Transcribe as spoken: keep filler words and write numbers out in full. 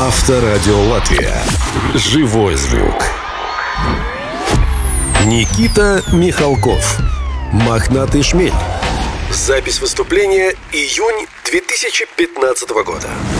Авторадио Латвия. Живой звук. Никита Михалков. «Мохнатый шмель». Запись выступления июнь две тысячи пятнадцатого года.